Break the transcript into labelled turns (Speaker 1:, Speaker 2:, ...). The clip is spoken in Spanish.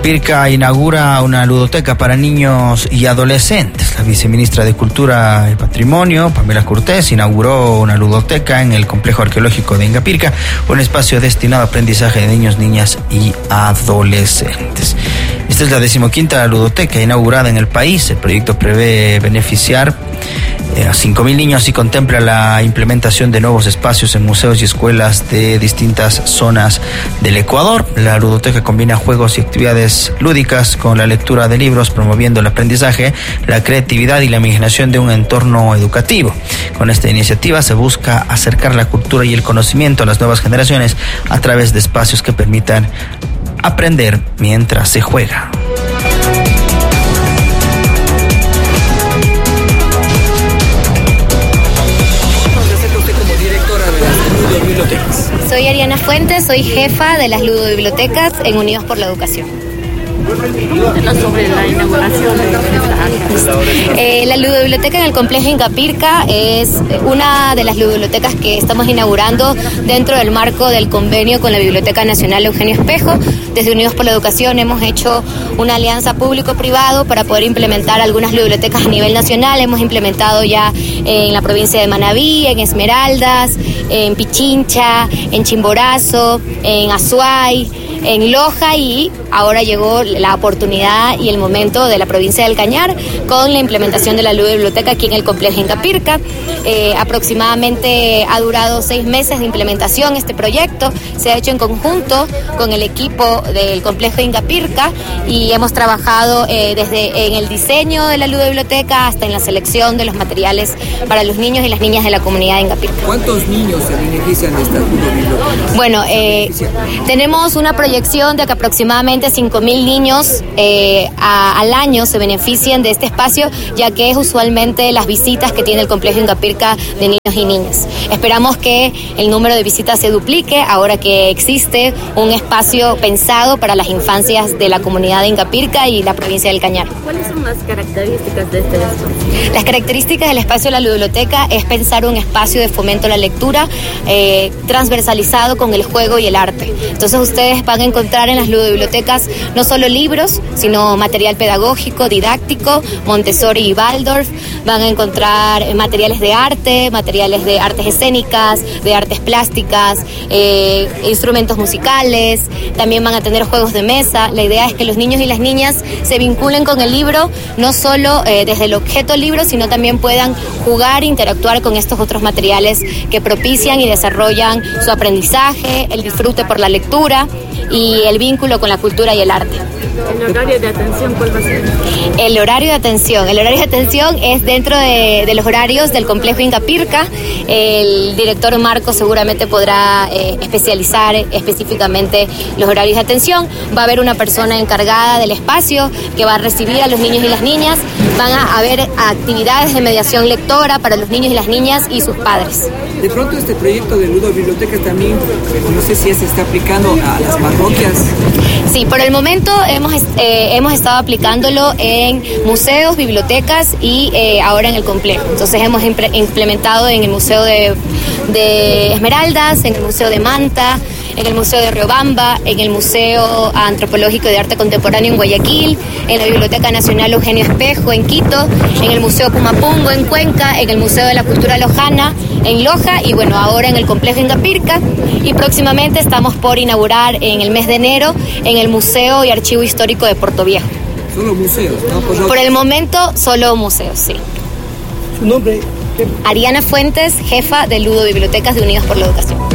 Speaker 1: Ingapirca inaugura una ludoteca para niños y adolescentes. La viceministra de Cultura y Patrimonio, Pamela Cortés, inauguró una ludoteca en el complejo arqueológico de Ingapirca, un espacio destinado a aprendizaje de niños, niñas y adolescentes. Esta es la 15ª ludoteca inaugurada en el país. El proyecto prevé beneficiar a 5.000 niños y contempla la implementación de nuevos espacios en museos y escuelas de distintas zonas del Ecuador. La ludoteca combina juegos y actividades lúdicas con la lectura de libros, promoviendo el aprendizaje, la creatividad y la imaginación de un entorno educativo. Con esta iniciativa se busca acercar la cultura y el conocimiento a las nuevas generaciones a través de espacios que permitan aprender mientras se juega.
Speaker 2: Soy Ariana Fuentes, soy jefa de las ludobibliotecas en Unidos por la Educación.
Speaker 3: Sobre la inauguración de estas áreas.
Speaker 2: La ludobiblioteca en el complejo Ingapirca es una de las ludobibliotecas que estamos inaugurando dentro del marco del convenio con la Biblioteca Nacional Eugenio Espejo. Desde Unidos por la Educación hemos hecho una alianza público-privado para poder implementar algunas ludobibliotecas a nivel nacional. Hemos implementado ya en la provincia de Manabí, en Esmeraldas, en Pichincha, en Chimborazo, en Azuay, en Loja, y ahora llegó la oportunidad y el momento de la provincia del Cañar con la implementación de la ludobiblioteca aquí en el complejo Ingapirca. Aproximadamente ha durado 6 meses de implementación este proyecto. Se ha hecho en conjunto con el equipo del complejo Ingapirca y hemos trabajado desde en el diseño de la ludobiblioteca hasta en la selección de los materiales para los niños y las niñas de la comunidad de Ingapirca.
Speaker 4: ¿Cuántos niños se benefician de estas ludobibliotecas?
Speaker 2: Bueno, tenemos una proyección de que aproximadamente 5.000 niños al año se benefician de este espacio, ya que es usualmente las visitas que tiene el complejo Ingapirca de niños y niñas. Esperamos que el número de visitas se duplique ahora que existe un espacio pensado para las infancias de la comunidad de Ingapirca y la provincia del Cañar.
Speaker 3: ¿Cuáles son las características de este espacio?
Speaker 2: Las características del espacio de la ludobiblioteca es pensar un espacio de fomento a la lectura transversalizado con el juego y el arte. Entonces ustedes van a encontrar en las ludobibliotecas no solo libros, sino material pedagógico, didáctico, Montessori y Waldorf. Van a encontrar materiales de artes escénicas, de artes plásticas, instrumentos musicales. También van a tener juegos de mesa. La idea es que los niños y las niñas se vinculen con el libro, no solo desde el objeto libro, sino también puedan jugar e interactuar con estos otros materiales que propician y desarrollan su aprendizaje, el disfrute por la lectura y el vínculo con la cultura y el arte.
Speaker 3: ¿El horario de atención cuál va a ser?
Speaker 2: El horario de atención es dentro de los horarios del complejo Ingapirca. El director Marco seguramente podrá especializar específicamente los horarios de atención. Va a haber una persona encargada del espacio que va a recibir a los niños y las niñas. Van a haber actividades de mediación lectora para los niños y las niñas y sus padres.
Speaker 4: De pronto este proyecto de ludobiblioteca también, no sé si ya se está aplicando a las parroquias.
Speaker 2: Sí, por el momento hemos estado aplicándolo en museos, bibliotecas y ahora en el complejo. Entonces hemos implementado en el Museo de Esmeraldas, en el Museo de Manta, en el Museo de Riobamba, en el Museo Antropológico de Arte Contemporáneo en Guayaquil, en la Biblioteca Nacional Eugenio Espejo en Quito, en el Museo Pumapungo en Cuenca, en el Museo de la Cultura Lojana en Loja y bueno, ahora en el complejo Ingapirca, y próximamente estamos por inaugurar en el mes de enero en el Museo y Archivo Histórico de Puerto Viejo.
Speaker 4: ¿Solo museos? ¿No?
Speaker 2: Por el momento solo museos, sí.
Speaker 4: ¿Su nombre?
Speaker 2: Ariana Fuentes, jefa de Ludobibliotecas de Unidos por la Educación.